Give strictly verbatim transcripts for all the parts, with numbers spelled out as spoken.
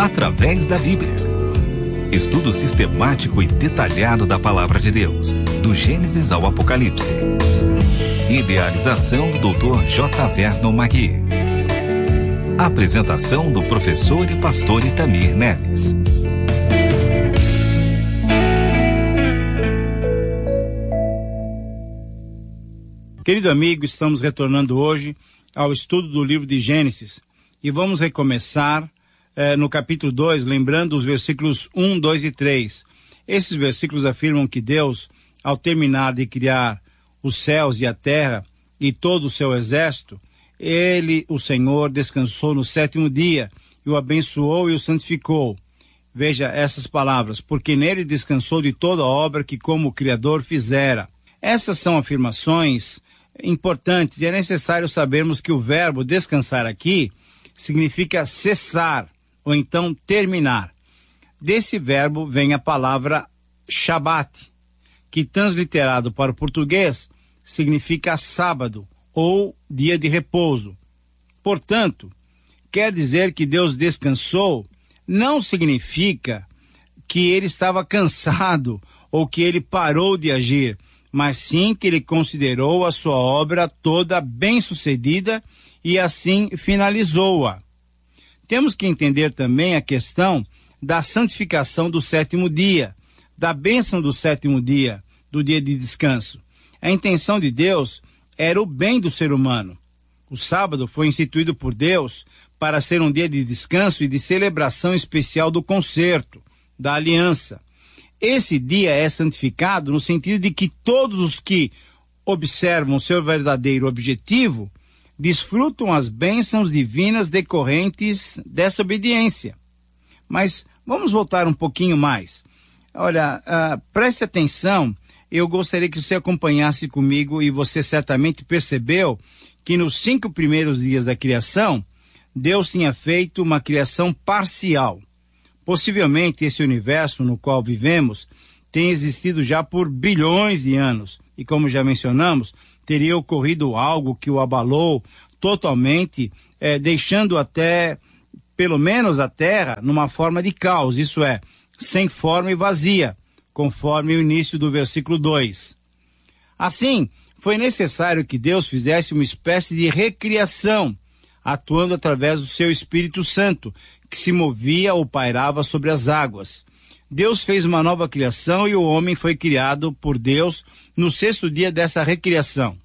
através da Bíblia. Estudo sistemático e detalhado da Palavra de Deus, do Gênesis ao Apocalipse. Idealização do doutor J. Vernon Magui. Apresentação do professor e pastor Itamir Neves. Querido amigo, estamos retornando hoje ao estudo do livro de Gênesis e vamos recomeçar eh, no capítulo dois, lembrando os versículos um, dois e três. Esses versículos afirmam que Deus, ao terminar de criar os céus e a terra e todo o seu exército, ele, o Senhor, descansou no sétimo dia e o abençoou e o santificou. Veja essas palavras: porque nele descansou de toda a obra que como Criador fizera. Essas são afirmações importantes e é necessário sabermos que o verbo descansar aqui significa cessar ou então terminar. Desse verbo vem a palavra Shabat, que transliterado para o português significa sábado ou dia de repouso. Portanto, quer dizer que Deus descansou não significa que ele estava cansado ou que ele parou de agir, mas sim que ele considerou a sua obra toda bem-sucedida e assim finalizou-a. Temos que entender também a questão da santificação do sétimo dia, da bênção do sétimo dia, do dia de descanso. A intenção de Deus era o bem do ser humano. O sábado foi instituído por Deus para ser um dia de descanso e de celebração especial do concerto, da aliança. Esse dia é santificado no sentido de que todos os que observam seu verdadeiro objetivo desfrutam as bênçãos divinas decorrentes dessa obediência. Mas vamos voltar um pouquinho mais. Olha, uh, preste atenção, eu gostaria que você acompanhasse comigo e você certamente percebeu que nos cinco primeiros dias da criação, Deus tinha feito uma criação parcial. Possivelmente esse universo no qual vivemos tem existido já por bilhões de anos e, como já mencionamos, teria ocorrido algo que o abalou totalmente, eh, deixando até, pelo menos a Terra, numa forma de caos, isso é, sem forma e vazia, conforme o início do versículo dois. Assim, foi necessário que Deus fizesse uma espécie de recriação, atuando através do seu Espírito Santo, que se movia ou pairava sobre as águas. Deus fez uma nova criação e o homem foi criado por Deus no sexto dia dessa recriação.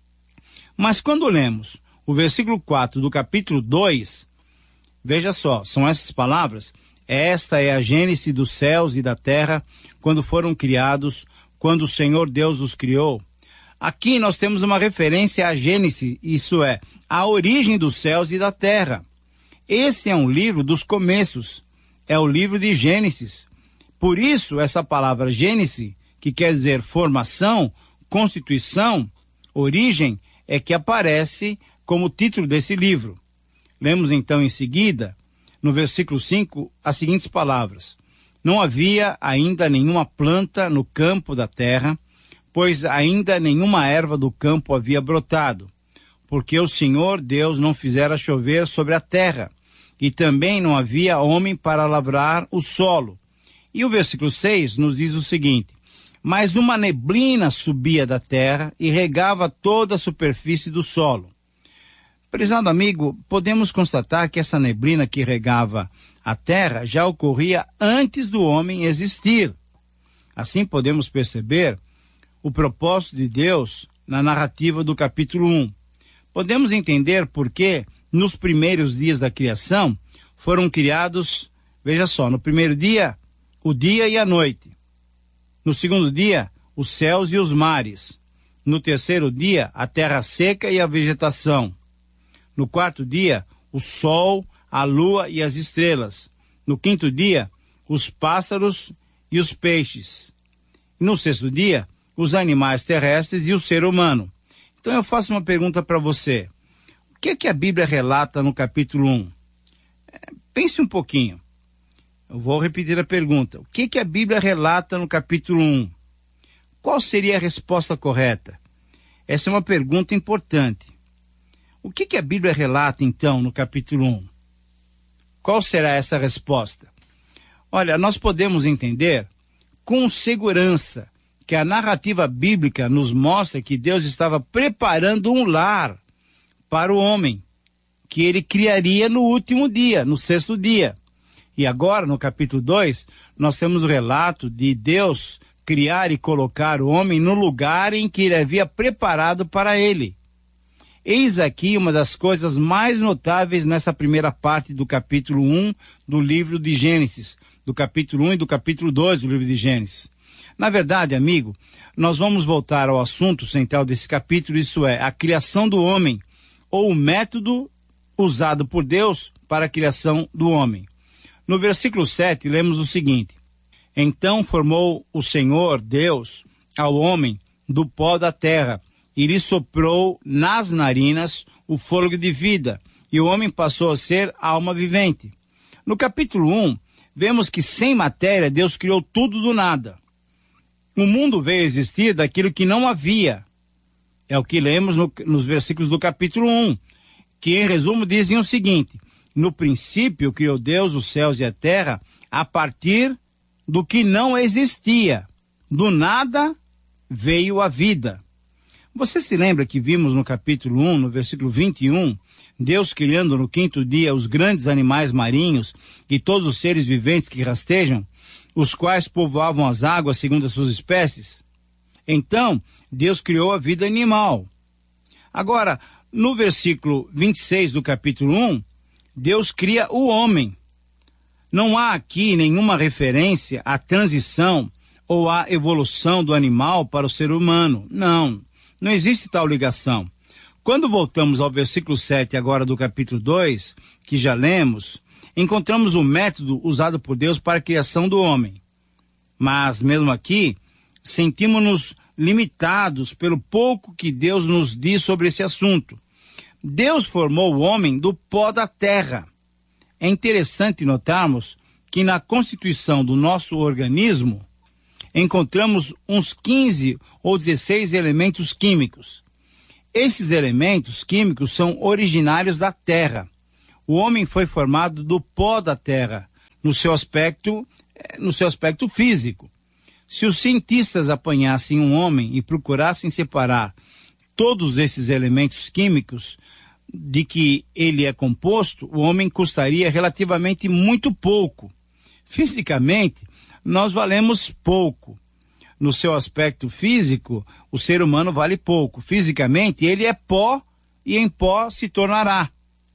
Mas quando lemos o versículo quatro do capítulo dois, veja só, são essas palavras: esta é a gênese dos céus e da terra, quando foram criados, quando o Senhor Deus os criou. Aqui nós temos uma referência à Gênese, isso é, à origem dos céus e da terra. Este é um livro dos começos, é o livro de Gênesis. Por isso, essa palavra Gênese, que quer dizer formação, constituição, origem, é que aparece como título desse livro. Lemos então em seguida, no versículo cinco, as seguintes palavras: não havia ainda nenhuma planta no campo da terra, pois ainda nenhuma erva do campo havia brotado, porque o Senhor Deus não fizera chover sobre a terra, e também não havia homem para lavrar o solo. E o versículo seis nos diz o seguinte: mas uma neblina subia da terra e regava toda a superfície do solo. Prezado amigo, podemos constatar que essa neblina que regava a terra já ocorria antes do homem existir. Assim podemos perceber o propósito de Deus na narrativa do capítulo um. Podemos entender por que, nos primeiros dias da criação, foram criados, veja só, no primeiro dia, o dia e a noite. No segundo dia, os céus e os mares. No terceiro dia, a terra seca e a vegetação. No quarto dia, o sol, a lua e as estrelas. No quinto dia, os pássaros e os peixes. E no sexto dia, os animais terrestres e o ser humano. Então eu faço uma pergunta para você. O que é que a Bíblia relata no capítulo um? É, pense um pouquinho. Eu vou repetir a pergunta. O que é que a Bíblia relata no capítulo um? Qual seria a resposta correta? Essa é uma pergunta importante. O que, que a Bíblia relata, então, no capítulo um? Qual será essa resposta? Olha, nós podemos entender com segurança que a narrativa bíblica nos mostra que Deus estava preparando um lar para o homem, que ele criaria no último dia, no sexto dia. E agora, no capítulo dois, nós temos o relato de Deus criar e colocar o homem no lugar em que ele havia preparado para ele. Eis aqui uma das coisas mais notáveis nessa primeira parte do capítulo um do livro de Gênesis, do capítulo um e do capítulo dois do livro de Gênesis. Na verdade, amigo, nós vamos voltar ao assunto central desse capítulo, isso é, a criação do homem, ou o método usado por Deus para a criação do homem. No versículo sete, lemos o seguinte: Então formou o Senhor Deus ao homem do pó da terra, e lhe soprou nas narinas o fôlego de vida, e o homem passou a ser alma vivente. No capítulo um, vemos que sem matéria Deus criou tudo do nada. O mundo veio a existir daquilo que não havia. É o que lemos no, nos versículos do capítulo um, que em resumo dizem o seguinte: No princípio criou Deus os céus e a terra a partir do que não existia. Do nada veio a vida. Você se lembra que vimos no capítulo um, no versículo vinte e um, Deus criando no quinto dia os grandes animais marinhos e todos os seres viventes que rastejam, os quais povoavam as águas segundo as suas espécies? Então, Deus criou a vida animal. Agora, no versículo vinte e seis do capítulo um, Deus cria o homem. Não há aqui nenhuma referência à transição ou à evolução do animal para o ser humano. Não, não existe tal ligação. Quando voltamos ao versículo sete agora do capítulo dois, que já lemos, encontramos o método usado por Deus para a criação do homem. Mas, mesmo aqui, sentimos-nos limitados pelo pouco que Deus nos diz sobre esse assunto. Deus formou o homem do pó da terra. É interessante notarmos que na constituição do nosso organismo encontramos uns quinze ou dezesseis elementos químicos. Esses elementos químicos são originários da terra. O homem foi formado do pó da terra, no seu aspecto, no seu aspecto físico. Se os cientistas apanhassem um homem e procurassem separar todos esses elementos químicos de que ele é composto, o homem custaria relativamente muito pouco. Fisicamente, nós valemos pouco. No seu aspecto físico, o ser humano vale pouco. Fisicamente, ele é pó e em pó se tornará.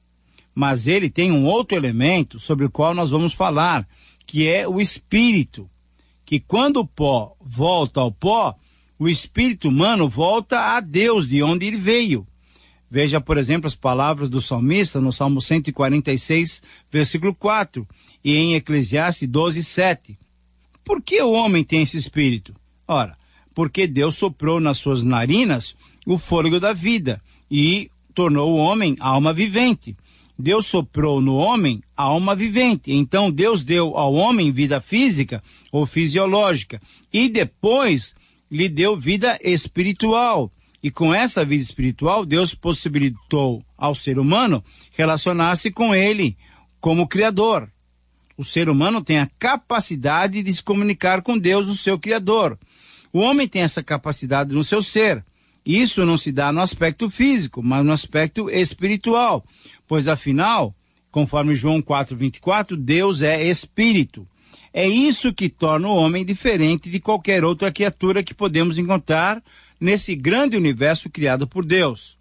Mas ele tem um outro elemento sobre o qual nós vamos falar, que é o espírito. Que quando o pó volta ao pó, o espírito humano volta a Deus, de onde ele veio. Veja, por exemplo, as palavras do salmista no Salmo cento e quarenta e seis, versículo quatro, e em Eclesiastes doze, sete. Por que o homem tem esse espírito? Ora, porque Deus soprou nas suas narinas o fôlego da vida e tornou o homem alma vivente. Deus soprou no homem alma vivente. Então Deus deu ao homem vida física ou fisiológica e depois lhe deu vida espiritual. E com essa vida espiritual, Deus possibilitou ao ser humano relacionar-se com ele como Criador. O ser humano tem a capacidade de se comunicar com Deus, o seu Criador. O homem tem essa capacidade no seu ser. Isso não se dá no aspecto físico, mas no aspecto espiritual. Pois afinal, conforme João quatro, vinte e quatro, Deus é espírito. É isso que torna o homem diferente de qualquer outra criatura que podemos encontrar nesse grande universo criado por Deus.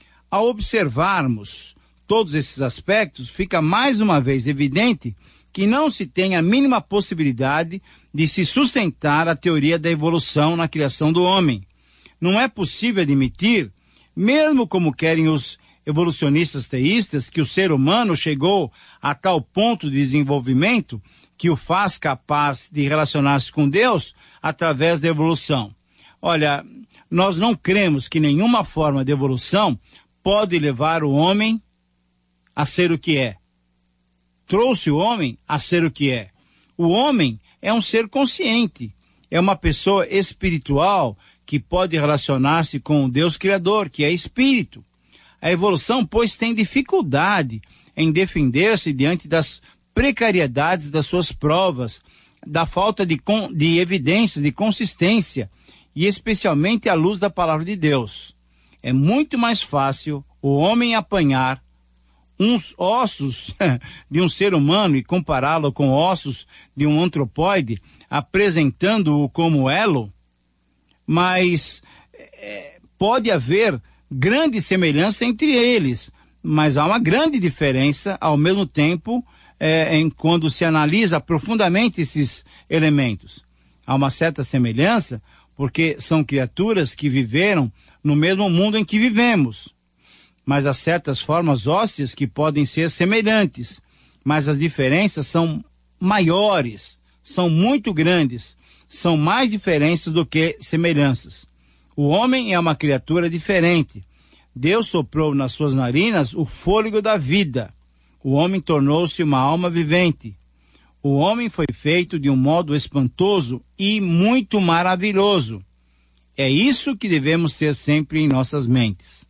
Ao observarmos todos esses aspectos, fica mais uma vez evidente que não se tem a mínima possibilidade de se sustentar a teoria da evolução na criação do homem. Não é possível admitir, mesmo como querem os evolucionistas teístas, que o ser humano chegou a tal ponto de desenvolvimento que o faz capaz de relacionar-se com Deus através da evolução. Olha, nós não cremos que nenhuma forma de evolução pode levar o homem a ser o que é. Trouxe o homem a ser o que é. O homem é um ser consciente, é uma pessoa espiritual que pode relacionar-se com o Deus Criador, que é espírito. A evolução, pois, tem dificuldade em defender-se diante das precariedades das suas provas, da falta de, de evidências, de consistência, e especialmente à luz da palavra de Deus. É muito mais fácil o homem apanhar uns ossos de um ser humano e compará-lo com ossos de um antropóide, apresentando-o como elo, mas é, pode haver grande semelhança entre eles, mas há uma grande diferença ao mesmo tempo é, em quando se analisa profundamente esses elementos. Há uma certa semelhança porque são criaturas que viveram no mesmo mundo em que vivemos, mas há certas formas ósseas que podem ser semelhantes, mas as diferenças são maiores, são muito grandes, são mais diferenças do que semelhanças. O homem é uma criatura diferente. Deus soprou nas suas narinas o fôlego da vida. O homem tornou-se uma alma vivente. O homem foi feito de um modo espantoso e muito maravilhoso. É isso que devemos ter sempre em nossas mentes.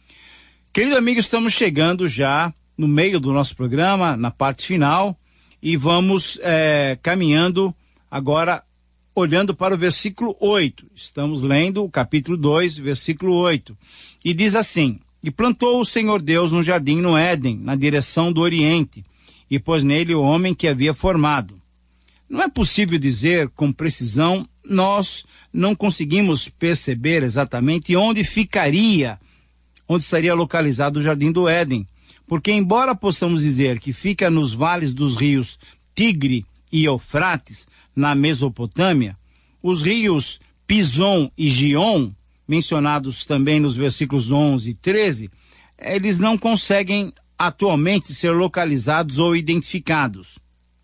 Querido amigo, estamos chegando já no meio do nosso programa, na parte final, e vamos é, caminhando agora, olhando para o versículo oito. Estamos lendo o capítulo dois, versículo oito. E diz assim: E plantou o Senhor Deus um jardim no Éden, na direção do Oriente, e pôs nele o homem que havia formado. Não é possível dizer com precisão, nós não conseguimos perceber exatamente onde ficaria, onde estaria localizado o jardim do Éden, porque embora possamos dizer que fica nos vales dos rios Tigre e Eufrates, na Mesopotâmia, os rios Pison e Gion, mencionados também nos versículos onze e treze, eles não conseguem atualmente ser localizados ou identificados.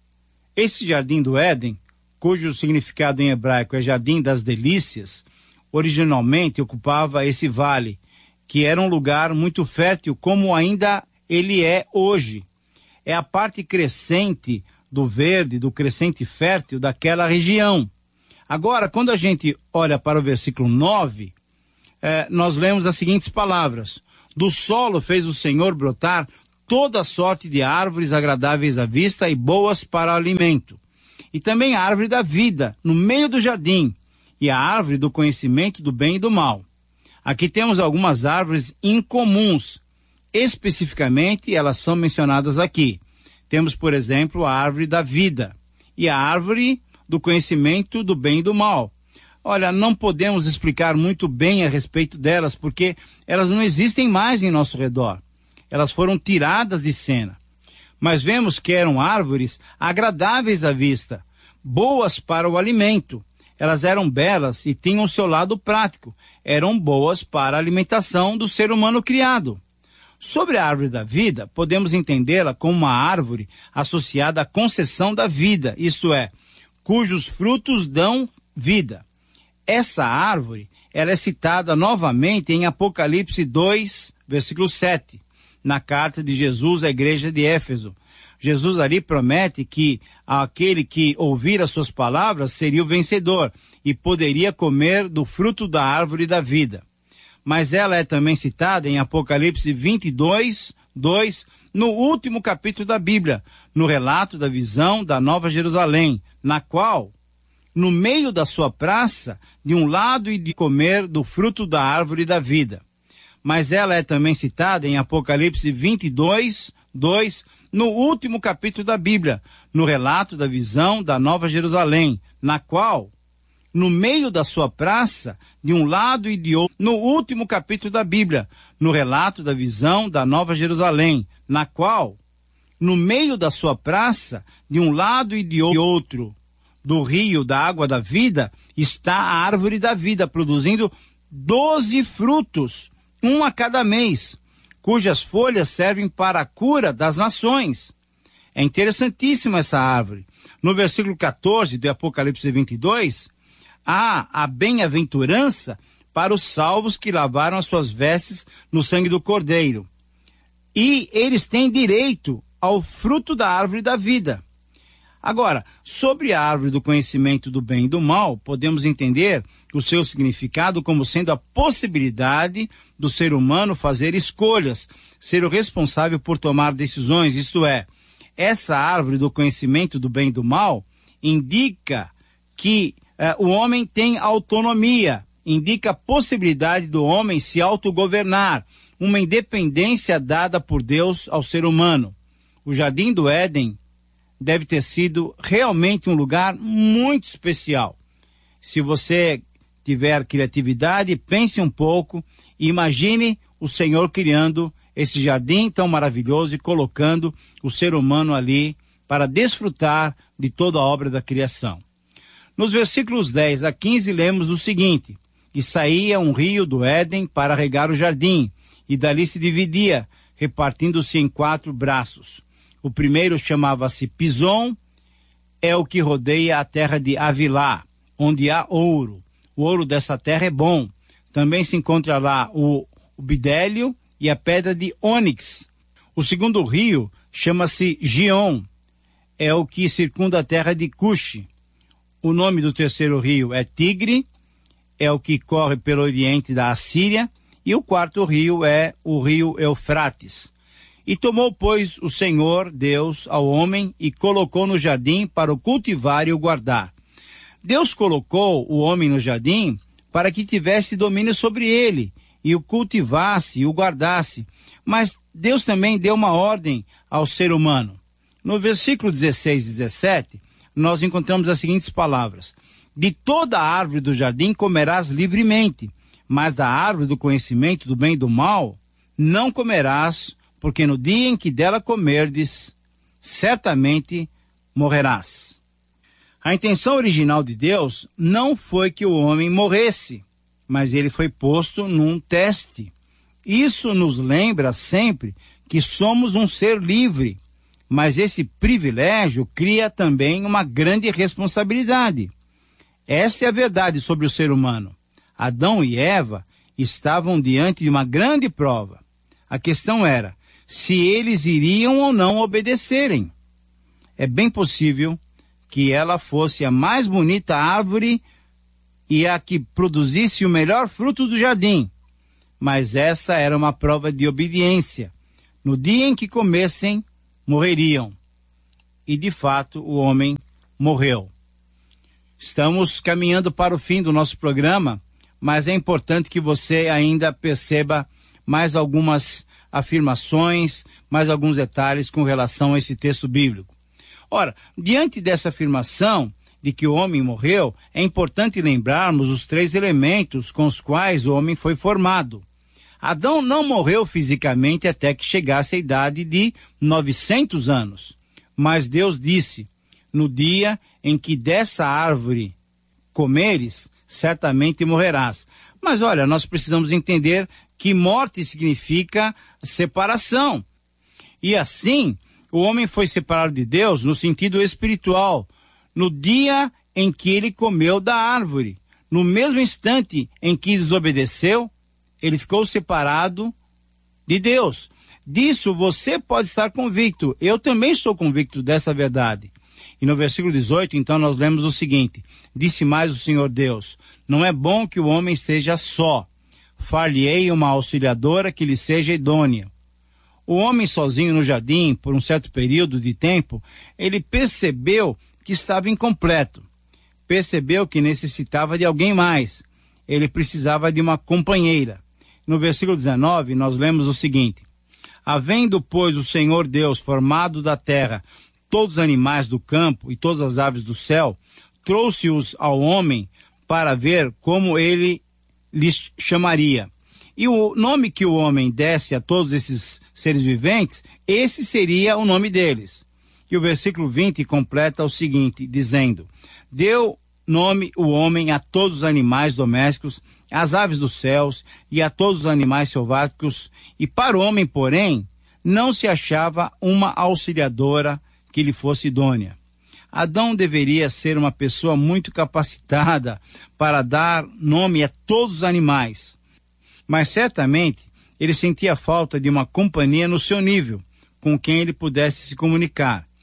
Esse jardim do Éden, cujo significado em hebraico é Jardim das Delícias, originalmente ocupava esse vale, que era um lugar muito fértil, como ainda ele é hoje. É a parte crescente do verde, do crescente fértil daquela região. Agora, quando a gente olha para o versículo nove, eh, nós lemos as seguintes palavras: Do solo fez o Senhor brotar toda sorte de árvores agradáveis à vista e boas para alimento. E também a árvore da vida, no meio do jardim, e a árvore do conhecimento do bem e do mal. Aqui temos algumas árvores incomuns. Especificamente, elas são mencionadas aqui. Temos, por exemplo, a árvore da vida e a árvore do conhecimento do bem e do mal. Olha, não podemos explicar muito bem a respeito delas, porque elas não existem mais em nosso redor. Elas foram tiradas de cena. Mas vemos que eram árvores agradáveis à vista, boas para o alimento. Elas eram belas e tinham seu lado prático. Eram boas para a alimentação do ser humano criado. Sobre a árvore da vida, podemos entendê-la como uma árvore associada à concessão da vida, isto é, cujos frutos dão vida. Essa árvore, ela é citada novamente em Apocalipse dois, versículo sete, na carta de Jesus à igreja de Éfeso. Jesus ali promete que aquele que ouvir as suas palavras seria o vencedor e poderia comer do fruto da árvore da vida. Mas ela é também citada em Apocalipse vinte e dois, dois, no último capítulo da Bíblia, no relato da visão da Nova Jerusalém, na qual, no meio da sua praça, de um lado e de comer do fruto da árvore da vida. Mas ela é também citada em Apocalipse vinte e dois, dois, no último capítulo da Bíblia, no relato da visão da Nova Jerusalém, na qual, no meio da sua praça, de um lado e de outro, no último capítulo da Bíblia, no relato da visão da Nova Jerusalém, na qual, no meio da sua praça, de um lado e de outro, do rio da água da vida, está a árvore da vida, produzindo doze frutos, um a cada mês, cujas folhas servem para a cura das nações. É interessantíssima essa árvore. No versículo quatorze do Apocalipse vinte e dois, há a bem-aventurança para os salvos que lavaram as suas vestes no sangue do Cordeiro. E eles têm direito ao fruto da árvore da vida. Agora, sobre a árvore do conhecimento do bem e do mal, podemos entender o seu significado como sendo a possibilidade do ser humano fazer escolhas, ser o responsável por tomar decisões, isto é, essa árvore do conhecimento do bem e do mal indica que eh, o homem tem autonomia, indica a possibilidade do homem se autogovernar, uma independência dada por Deus ao ser humano. O Jardim do Éden deve ter sido realmente um lugar muito especial. Se você tiver criatividade, pense um pouco e imagine o Senhor criando esse jardim tão maravilhoso e colocando o ser humano ali para desfrutar de toda a obra da criação. Nos versículos dez a quinze lemos o seguinte: e saía um rio do Éden para regar o jardim, e dali se dividia, repartindo-se em quatro braços. O primeiro chamava-se Pison, é o que rodeia a terra de Avilá, onde há ouro. O ouro dessa terra é bom. Também se encontra lá o, o bidélio e a pedra de ônix. O segundo rio chama-se Gion, é o que circunda a terra de Cuxi. O nome do terceiro rio é Tigre, é o que corre pelo oriente da Assíria. E o quarto rio é o rio Eufrates. E tomou, pois, o Senhor Deus ao homem e colocou no jardim para o cultivar e o guardar. Deus colocou o homem no jardim para que tivesse domínio sobre ele, e o cultivasse e o guardasse. Mas Deus também deu uma ordem ao ser humano. No versículo dezesseis e dezessete, nós encontramos as seguintes palavras: de toda a árvore do jardim comerás livremente, mas da árvore do conhecimento do bem e do mal não comerás, porque no dia em que dela comerdes, certamente morrerás. A intenção original de Deus não foi que o homem morresse, mas ele foi posto num teste. Isso nos lembra sempre que somos um ser livre, mas esse privilégio cria também uma grande responsabilidade. Essa é a verdade sobre o ser humano. Adão e Eva estavam diante de uma grande prova. A questão era se eles iriam ou não obedecerem. É bem possível que ela fosse a mais bonita árvore e a que produzisse o melhor fruto do jardim. Mas essa era uma prova de obediência. No dia em que comessem, morreriam. E de fato o homem morreu. Estamos caminhando para o fim do nosso programa, mas é importante que você ainda perceba mais algumas afirmações, mais alguns detalhes com relação a esse texto bíblico. Ora, diante dessa afirmação de que o homem morreu, é importante lembrarmos os três elementos com os quais o homem foi formado. Adão não morreu fisicamente até que chegasse a idade de novecentos anos. Mas Deus disse: no dia em que dessa árvore comeres, certamente morrerás. Mas olha, nós precisamos entender que morte significa separação. E assim, o homem foi separado de Deus no sentido espiritual, no dia em que ele comeu da árvore. No mesmo instante em que desobedeceu, ele ficou separado de Deus. Disso você pode estar convicto. Eu também sou convicto dessa verdade. E no versículo dezoito, então, nós lemos o seguinte: disse mais o Senhor Deus: não é bom que o homem esteja só. Far-lhe-ei uma auxiliadora que lhe seja idônea. O homem sozinho no jardim, por um certo período de tempo, ele percebeu que estava incompleto. Percebeu que necessitava de alguém mais. Ele precisava de uma companheira. No versículo dezenove, nós lemos o seguinte: havendo, pois, o Senhor Deus formado da terra todos os animais do campo e todas as aves do céu, trouxe-os ao homem para ver como ele lhes chamaria. E o nome que o homem desse a todos esses seres viventes, esse seria o nome deles. E o versículo vinte completa o seguinte, dizendo: deu nome o homem a todos os animais domésticos, às aves dos céus e a todos os animais selváticos, e para o homem, porém, não se achava uma auxiliadora que lhe fosse idônea. Adão deveria ser uma pessoa muito capacitada para dar nome a todos os animais, mas certamente ele sentia falta de uma companhia no seu nível, com quem ele pudesse se comunicar.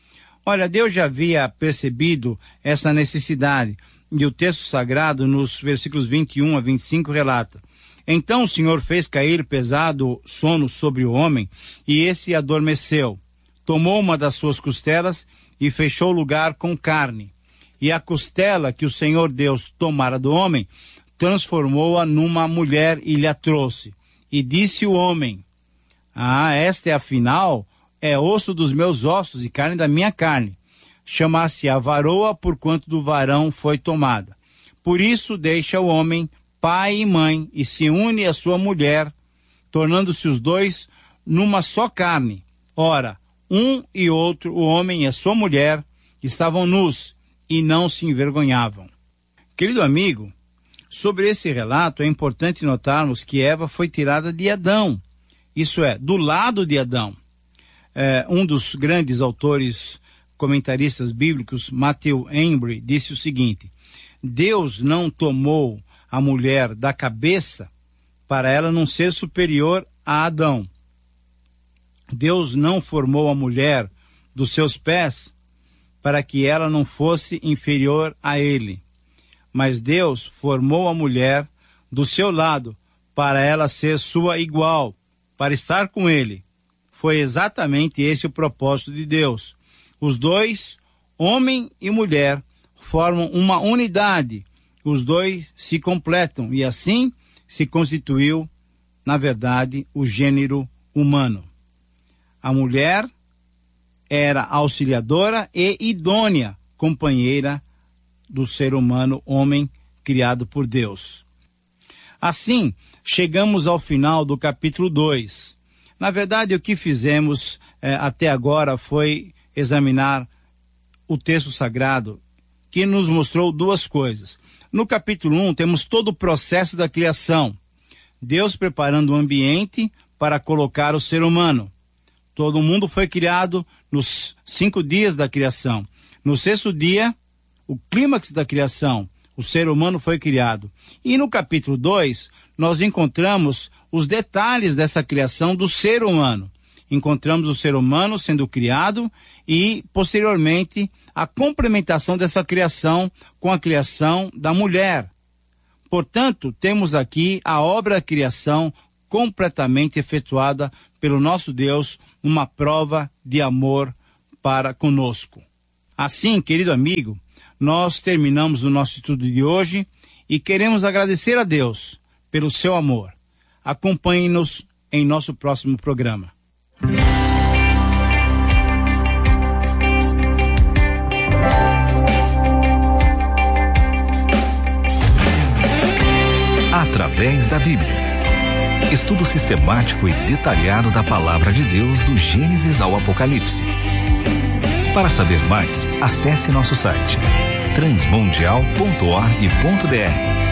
Olha, Deus já havia percebido essa necessidade, e o texto sagrado, nos versículos vinte e um a vinte e cinco, relata: Então o Senhor fez cair pesado sono sobre o homem, e esse adormeceu. Tomou uma das suas costelas e fechou o lugar com carne. E a costela que o Senhor Deus tomara do homem, transformou-a numa mulher e lhe a trouxe. E disse o homem: Ah, esta é afinal, é osso dos meus ossos e carne da minha carne. Chamar-se-á varoa, porquanto do varão foi tomada. Por isso deixa o homem pai e mãe, e se une à sua mulher, tornando-se os dois numa só carne. Ora, um e outro, o homem e a sua mulher, estavam nus e não se envergonhavam. Querido amigo, sobre esse relato é importante notarmos que Eva foi tirada de Adão, isso é, do lado de Adão. É, um dos grandes autores comentaristas bíblicos, Matthew Henry, disse o seguinte: Deus não tomou a mulher da cabeça para ela não ser superior a Adão. Deus não formou a mulher dos seus pés para que ela não fosse inferior a ele. Mas Deus formou a mulher do seu lado para ela ser sua igual, para estar com ele. Foi exatamente esse o propósito de Deus. Os dois, homem e mulher, formam uma unidade. Os dois se completam e assim se constituiu, na verdade, o gênero humano. A mulher era auxiliadora e idônea companheira do ser humano, homem criado por Deus. Assim, chegamos ao final do capítulo dois. Na verdade, o que fizemos eh, até agora foi examinar o texto sagrado, que nos mostrou duas coisas. No capítulo um, temos todo o processo da criação. Deus preparando o ambiente para colocar o ser humano. Todo mundo foi criado nos cinco dias da criação. No sexto dia, o clímax da criação, o ser humano foi criado. E no capítulo dois, nós encontramos os detalhes dessa criação do ser humano. Encontramos o ser humano sendo criado e, posteriormente, a complementação dessa criação com a criação da mulher. Portanto, temos aqui a obra da criação completamente efetuada pelo nosso Deus, uma prova de amor para conosco. Assim, querido amigo, nós terminamos o nosso estudo de hoje e queremos agradecer a Deus pelo seu amor. Acompanhe-nos em nosso próximo programa. Através da Bíblia. Estudo sistemático e detalhado da Palavra de Deus do Gênesis ao Apocalipse. Para saber mais, acesse nosso site transmundial ponto org ponto br.